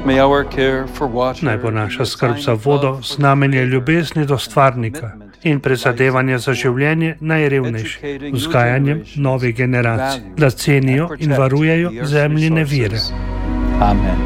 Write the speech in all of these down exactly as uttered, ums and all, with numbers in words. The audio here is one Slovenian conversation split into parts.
Naj bo naša skrb za vodo znamenje ljubezni do stvarnika in prizadevanje za življenje najrevnejših, vzgajanjem novih generacij, da cenijo in varujejo zemljine vire. Amen.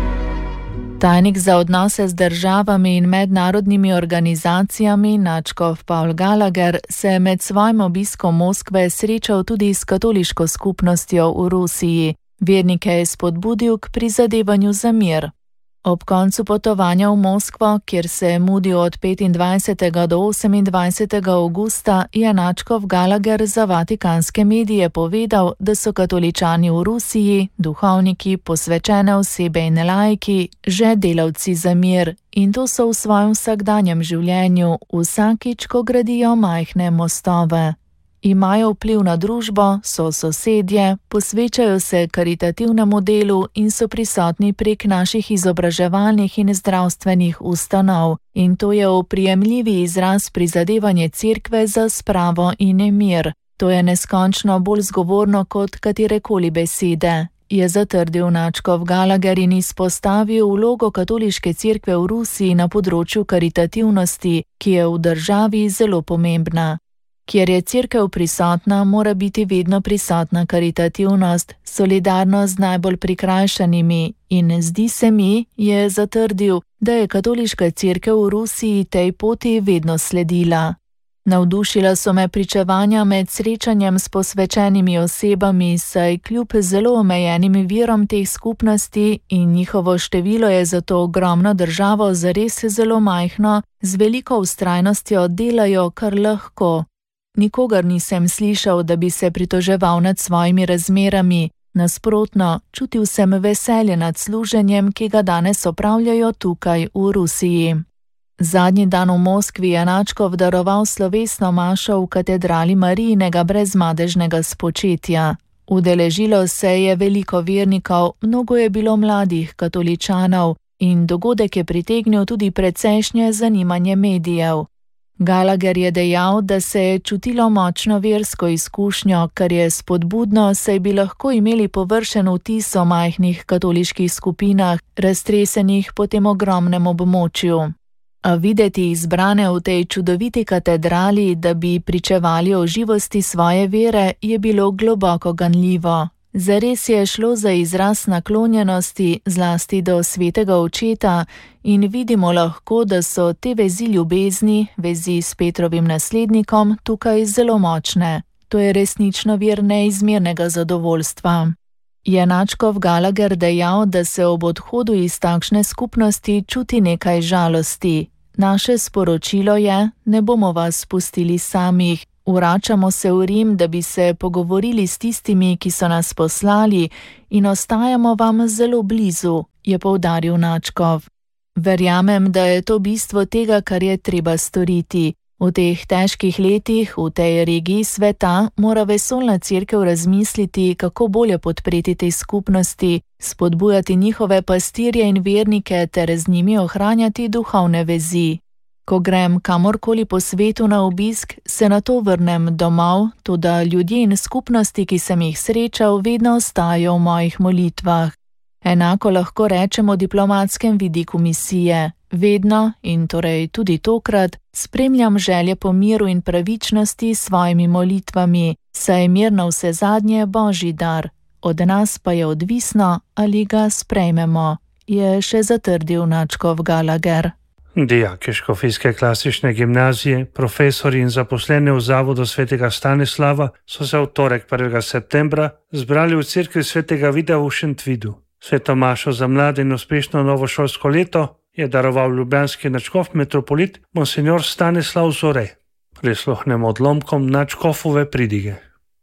Tajnik za odnose z državami in mednarodnimi organizacijami nadškof Paul Gallagher se je med svojim obiskom Moskve srečal tudi s katoliško skupnostjo v Rusiji. Vernike je spodbudil k prizadevanju za mir. Ob koncu potovanja v Moskvo, kjer se je mudil od petindvajsetega do osemindvajsetega avgusta, je nadškof Gallagher za vatikanske medije povedal, da so katoličani v Rusiji, duhovniki, posvečene osebe in laiki, že delavci za mir in to so v svojem vsakdanjem življenju vsakič, ko gradijo majhne mostove. Imajo vpliv na družbo, so sosedje, posvečajo se karitativnemu delu in so prisotni prek naših izobraževalnih in zdravstvenih ustanov. In to je oprijemljivi izraz prizadevanje cerkve za spravo in mir. To je neskončno bolj zgovorno kot katerekoli besede, je zatrdil nadškof Gallagher in izpostavil vlogo katoliške cerkve v Rusiji na področju karitativnosti, ki je v državi zelo pomembna. Kjer je cerkev prisotna, mora biti vedno prisotna karitativnost, solidarnost z najbolj prikrajšanimi in zdi se mi, je zatrdil, da je katoliška cerkev v Rusiji tej poti vedno sledila. Navdušila so me pričevanja med srečanjem s posvečenimi osebami, saj kljub zelo omejenim virom teh skupnosti in njihovo število je zato ogromno državo zares zelo majhno, z veliko vztrajnostjo delajo kar lahko. Nikogar nisem slišal, da bi se pritoževal nad svojimi razmerami, nasprotno, čutil sem veselje nad služenjem, ki ga danes opravljajo tukaj v Rusiji. Zadnji dan v Moskvi je nadškof daroval slovesno mašo v katedrali Marijinega brezmadežnega spočetja. Udeležilo se je veliko vernikov, mnogo je bilo mladih katoličanov in dogodek je pritegnil tudi precejšnje zanimanje medijev. Gallagher je dejal, da se je čutilo močno versko izkušnjo, kar je spodbudno, saj bi lahko imeli površen vtis o majhnih katoliških skupinah, raztresenih po tem ogromnem območju. A videti izbrane v tej čudoviti katedrali, da bi pričevali o živosti svoje vere, je bilo globoko ganljivo. Zares je šlo za izraz naklonjenosti, zlasti do svetega očeta, in vidimo lahko, da so te vezi ljubezni, vezi s Petrovim naslednikom, tukaj zelo močne. To je resnično vir neizmernega zadovoljstva. Je nadškof Gallagher dejal, da se ob odhodu iz takšne skupnosti čuti nekaj žalosti. Naše sporočilo je, ne bomo vas pustili samih. Vračamo se v Rim, da bi se pogovorili s tistimi, ki so nas poslali, in ostajamo vam zelo blizu, je poudaril nadškof. Verjamem, da je to bistvo tega, kar je treba storiti. V teh težkih letih, v tej regiji sveta, mora vesoljna cerkev razmisliti, kako bolje podpreti te skupnosti, spodbujati njihove pastirje in vernike ter z njimi ohranjati duhovne vezi. Ko grem kamorkoli po svetu na obisk, se na to vrnem domov, toda ljudje in skupnosti, ki sem jih srečal, vedno ostajajo v mojih molitvah. Enako lahko rečem o diplomatskem vidiku misije. Vedno, in torej tudi tokrat, spremljam želje po miru in pravičnosti s svojimi molitvami, saj je mir na vse zadnje božji dar. Od nas pa je odvisno, ali ga sprejmemo, je še zatrdil nadškof Gallagher. Dijaki škofijske klasične gimnazije, profesori in zaposleni v Zavodu svetega Stanislava so se v torek prvega septembra zbrali v cerkvi svetega Vida v Šentvidu. Sveto mašo za mlade in uspešno novo šolsko leto je daroval ljubljanski nadškof metropolit monsignor Stanislav Zore. Prisluhnemo odlomkom nadškofove pridige.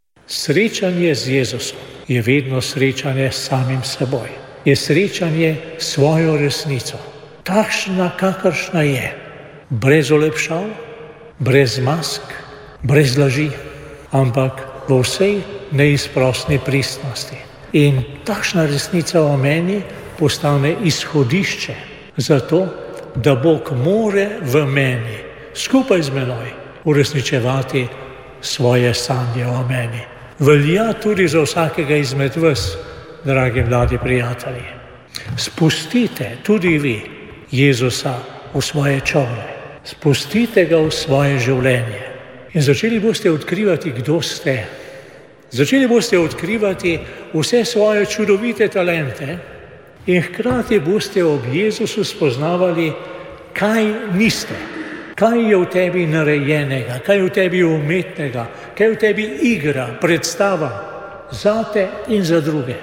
Srečanje z Jezusom je vedno srečanje s samim seboj. Je srečanje s svojo resnico. Takšna, kakršna je, brez olepšav, brez mask, brez laži, ampak v vsej neizprostni pristnosti. In takšna resnica o meni postane izhodišče za to, da Bog more v meni, skupaj z menoj, uresničevati svoje sanje o meni. Velja tudi za vsakega izmed vas, dragi mladi prijatelji. Spustite tudi vi Jezusa v svoje čolne. Spustite ga v svoje življenje. In začeli boste odkrivati, kdo ste. Začeli boste odkrivati vse svoje čudovite talente in hkrati boste ob Jezusu spoznavali, kaj niste, kaj je v tebi narejenega, kaj je v tebi umetnega, kaj je v tebi igra, predstava zate in za druge.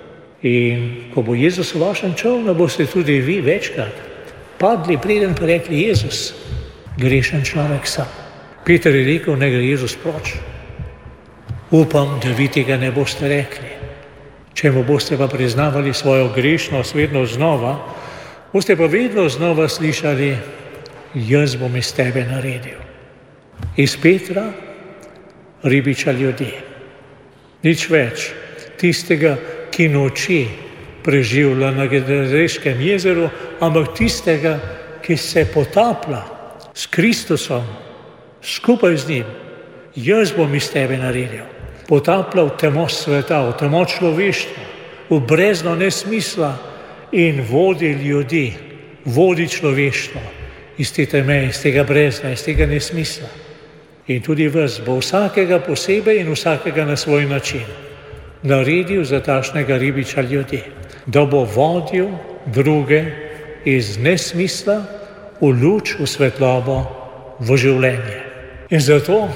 In ko bo Jezus v vašem čolnu, boste tudi vi večkrat padli, preden pa rekli: Jezus, grešen človek sam. Peter je rekel: ne gre Jezus proč. Upam, da vi tega ne boste rekli. Če mu boste pa priznavali svojo grešnost vedno znova, boste pa vedno znova slišali: jaz bom iz tebe naredil. Iz Petra ribiča ljudi. Nič več tistega, ki noči preživlja na Gedarskem jezeru, ampak tistega, ki se potaplja s Kristusom, skupaj z njim. Jaz bom iz tebe naredil. Potaplja v temo sveta, v temo človeštva, v brezno nesmisla in vodi ljudi, vodi človeštvo iz te teme, iz tega brezna, iz tega nesmisla. In tudi vas bo vsakega posebej in vsakega na svoj način naredil za takšnega ribiča ljudi, da bo vodil druge iz nesmisla v luč, v svetlobo, v življenje. In zato,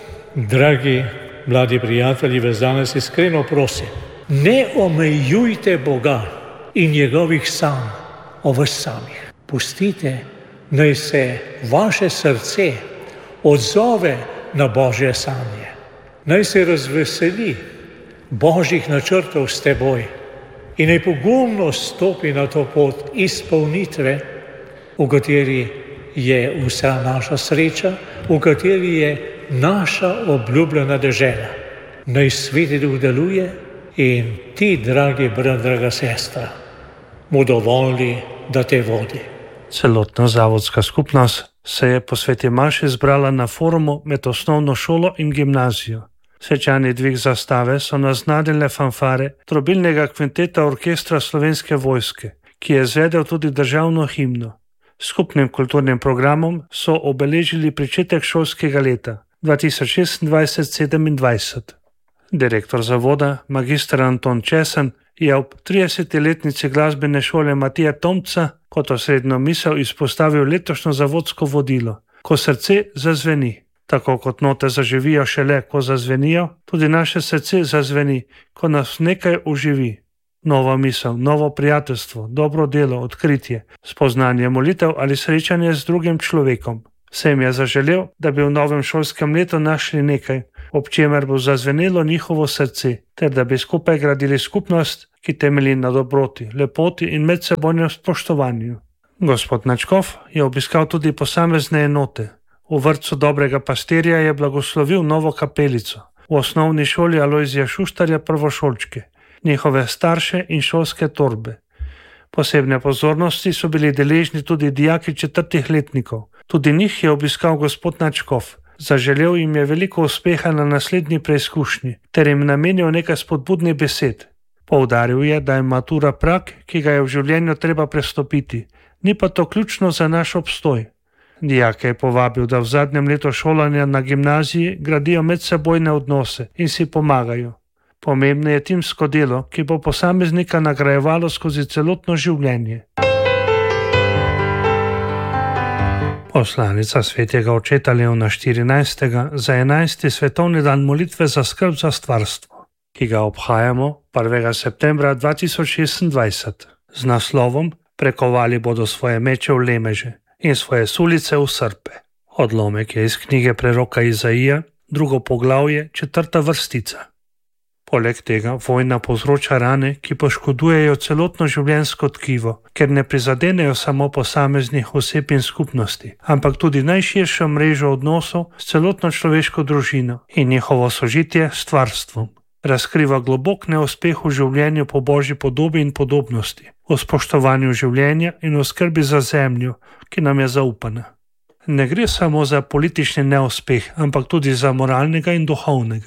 dragi mladi prijatelji, vas danes iskreno prosim, ne omejujte Boga in njegovih sanj o vas samih. Pustite, naj se vaše srce odzove na Božje sanje. Naj se razveseli Božjih načrtov s teboj in naj pogumno stopi na to pot izpolnitve, v kateri je vsa naša sreča, v kateri je naša obljubljena dežela. Naj Sveti Duh deluje in ti, dragi brat, draga sestra, mu dovoli, da te vodi. Celotna zavodska skupnost se je po sveti maši zbrala na forumu med osnovno šolo in gimnazijo. Svečani dvig zastave so naznanile fanfare trobilnega kvinteta orkestra Slovenske vojske, ki je izvedel tudi državno himno. Skupnim kulturnim programom so obeležili pričetek šolskega leta dva tisoč šestindvajset sedemindvajset. Direktor zavoda, magister Anton Česen, je ob tridesetletnici glasbene šole Matija Tomca kot osrednjo misel izpostavil letošnjo zavodsko vodilo: ko srce zazveni. Tako kot note zaživijo šele, ko zazvenijo, tudi naše srce zazveni, ko nas nekaj oživi. Nova misel, novo prijateljstvo, dobro delo, odkritje, spoznanje molitev ali srečanje z drugim človekom. Vsem je zaželel, da bi v novem šolskem letu našli nekaj, ob čemer bo zazvenelo njihovo srce, ter da bi skupaj gradili skupnost, ki temelji na dobroti, lepoti in medsebojnem spoštovanju. Gospod Načkov je obiskal tudi posamezne enote. V vrtcu Dobrega pastirja je blagoslovil novo kapelico, v osnovni šoli Alojzija Šuštarja prvošolčke, njihove starše in šolske torbe. Posebne pozornosti so bili deležni tudi dijaki četrtih letnikov. Tudi njih je obiskal gospod Načkov. Zaželel jim je veliko uspeha na naslednji preizkušnji, ter jim namenil nekaj spodbudnih besed. Poudaril je, da je matura prag, ki ga je v življenju treba prestopiti, ni pa to ključno za naš obstoj. Dijake je povabil, da v zadnjem letu šolanja na gimnaziji gradijo medsebojne odnose in si pomagajo. Pomembno je timsko delo, ki bo posameznika nagrajevalo skozi celotno življenje. Poslanica svetega očeta Leona štirinajstega za enajsti svetovni dan molitve za skrb za stvarstvo, ki ga obhajamo prvega septembra dva tisoč šestindvajset, z naslovom Prekovali bodo svoje meče v lemeže in svoje sulice v srpe. Odlomek je iz knjige preroka Izaija, drugo poglavje, četrta vrstica. Poleg tega vojna povzroča rane, ki poškodujejo celotno življenjsko tkivo, ker ne prizadenejo samo posameznih oseb in skupnosti, ampak tudi najširšo mrežo odnosov s celotno človeško družino in njihovo sožitje s stvarstvom. Razkriva globok neuspeh v življenju po Božji podobi in podobnosti, o spoštovanju življenja in o skrbi za zemljo, ki nam je zaupana. Ne gre samo za politični neuspeh, ampak tudi za moralnega in duhovnega.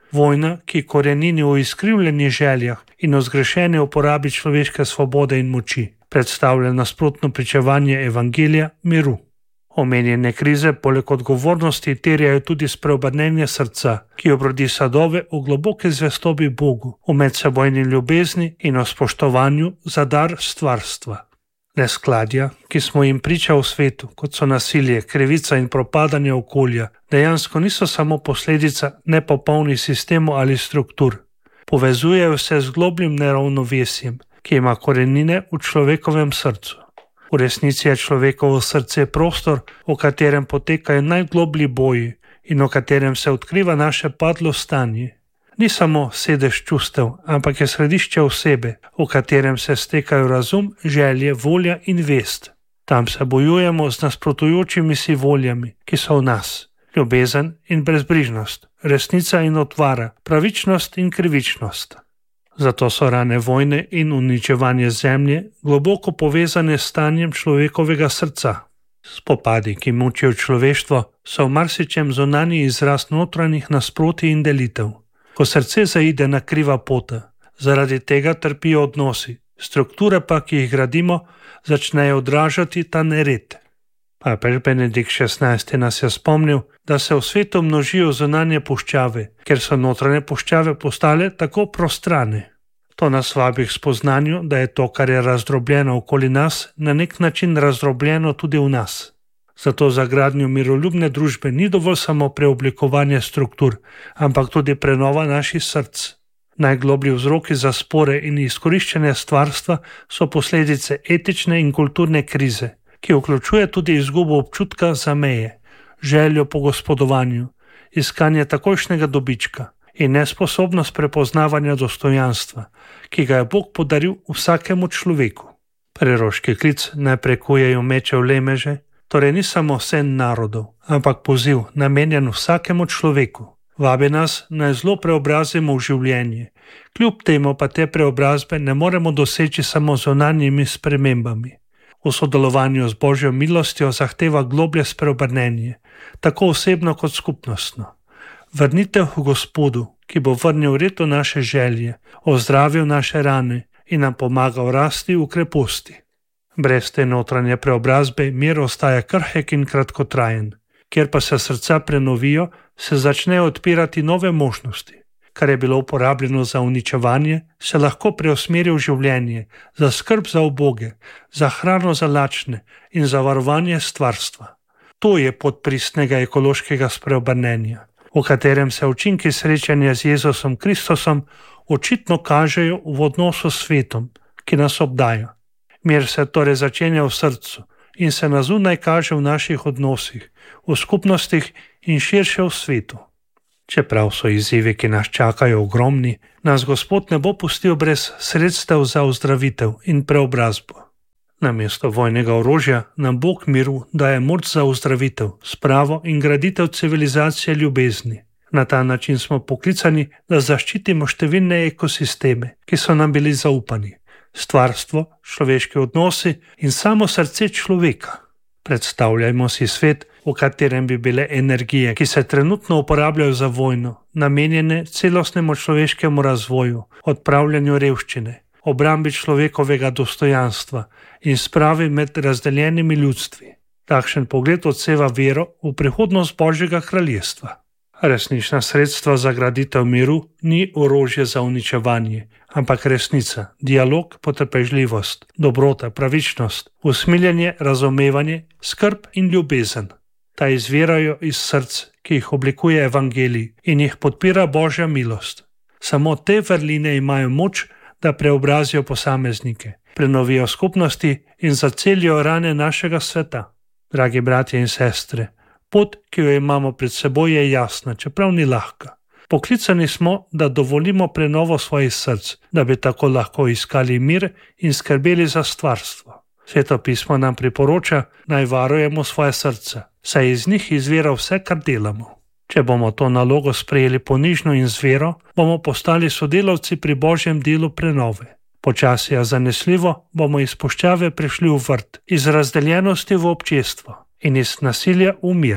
Vojna, ki korenini v izkrivljenih željah in o zgrešeni uporabi človeške svobode in moči, predstavlja nasprotno pričevanje evangelija miru. Omenjene krize poleg odgovornosti terjajo tudi spreobrnenje srca, ki obrodi sadove v globoke zvestobi Bogu, v medsebojni ljubezni in o spoštovanju za dar stvarstva. Neskladja, ki smo jim priča v svetu, kot so nasilje, krivica in propadanje okolja, dejansko niso samo posledica nepopolnih sistemov ali struktur. Povezujejo se z globljim neravnovesjem, ki ima korenine v človekovem srcu. V resnici je človekovo srce prostor, v katerem potekajo najgloblji boji in v katerem se odkriva naše padlo stanje. Ni samo sedež čustev, ampak je središče osebe, v katerem se stekajo razum, želje, volja in vest. Tam se bojujemo z nasprotujočimi si voljami, ki so v nas. Ljubezen in brezbrižnost, resnica in otvara, pravičnost in krivičnost. Zato so rane vojne in uničevanje zemlje globoko povezane s stanjem človekovega srca. Spopadi, ki mučijo človeštvo, so v marsičem zunanji izraz notranjih nasprotij in delitev. Ko srce zaide na kriva pota, zaradi tega trpijo odnosi, strukture pa, ki jih gradimo, začnejo odražati ta nered. Papež Benedikt šestnajsti nas je spomnil, da se v svetu množijo zunanje puščave, ker so notranje puščave postale tako prostrane. To nas vabi k spoznanju, da je to, kar je razdrobljeno okoli nas, na nek način razdrobljeno tudi v nas. Zato za gradnjo miroljubne družbe ni dovolj samo preoblikovanje struktur, ampak tudi prenova naših src. Najgloblji vzroki za spore in izkoriščenje stvarstva so posledice etične in kulturne krize, ki vključuje tudi izgubo občutka za meje, željo po gospodovanju, iskanje takojšnjega dobička in nesposobnost prepoznavanja dostojanstva, ki ga je Bog podaril vsakemu človeku. Preroški klic naj prekujejo meče v lemeže, torej ni samo sen narodov, ampak poziv namenjen vsakemu človeku. Vabi nas, naj zlo preobrazimo v življenje. Kljub temu pa te preobrazbe ne moremo doseči samo z zunanjimi spremembami. V sodelovanju z Božjo milostjo zahteva globlje spreobrnenje, tako osebno kot skupnostno. Vrnitev v Gospodu, ki bo vrnil red v naše želje, ozdravil naše rane in nam pomagal rasti v kreposti. Brez te notranje preobrazbe mir ostaja krhek in kratkotrajen. Kjer pa se srca prenovijo, se začnejo odpirati nove možnosti. Kar je bilo uporabljeno za uničevanje, se lahko preusmeri v življenje, za skrb za uboge, za hrano za lačne in za varovanje stvarstva. To je pot pristnega ekološkega spreobrnenja, v katerem se učinki srečanja z Jezusom Kristusom očitno kažejo v odnosu s svetom, ki nas obdaja. Mir se torej začenja v srcu in se na zunaj kaže v naših odnosih, v skupnostih in širše v svetu. Čeprav so izzivi, ki nas čakajo, ogromni, nas Gospod ne bo pustil brez sredstev za ozdravitev in preobrazbo. Namesto vojnega orožja nam Bog miru daje moč za ozdravitev, spravo in graditev civilizacije ljubezni. Na ta način smo poklicani, da zaščitimo številne ekosisteme, ki so nam bili zaupani. Stvarstvo, človeški odnosi in samo srce človeka. Predstavljajmo si svet, v katerem bi bile energije, ki se trenutno uporabljajo za vojno, namenjene celostnemu človeškemu razvoju, odpravljanju revščine, obrambi človekovega dostojanstva in spravi med razdeljenimi ljudstvi. Takšen pogled odseva vero v prihodnost Božjega kraljestva. Resnična sredstva za graditev miru ni orožje za uničevanje, ampak resnica, dialog, potrpežljivost, dobrota, pravičnost, usmiljenje, razumevanje, skrb in ljubezen. Ta izvirajo iz src, ki jih oblikuje evangelij in jih podpira Božja milost. Samo te vrline imajo moč, da preobrazijo posameznike, prenovijo skupnosti in zacelijo rane našega sveta. Dragi bratje in sestre, pot, ki jo imamo pred seboj, je jasna, čeprav ni lahka. Poklicani smo, da dovolimo prenovo svojih src, da bi tako lahko iskali mir in skrbeli za stvarstvo. Sveto pismo nam priporoča, naj varujemo svoje srca, saj iz njih izvira vse, kar delamo. Če bomo to nalogo sprejeli ponižno in z vero, bomo postali sodelavci pri Božjem delu prenove. Počasi a zanesljivo bomo iz puščave prišli v vrt, iz razdeljenosti v občestvo in iz nasilja v mir.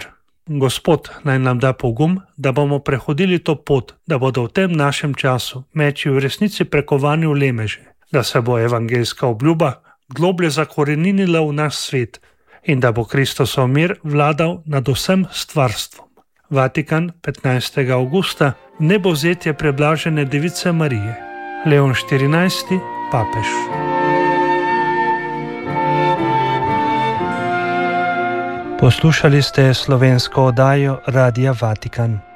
Gospod naj nam da pogum, da bomo prehodili to pot, da bodo v tem našem času meči v resnici prekovani v lemeže, da se bo evangeljska obljuba globlje zakoreninila v naš svet in da bo Kristosov mir vladal nad vsem stvarstvom. Vatikan, petnajstega avgusta, nebovzetje preblažene device Marije. Leon štirinajsti, papež. Poslušali ste slovensko oddajo Radia Vatikan.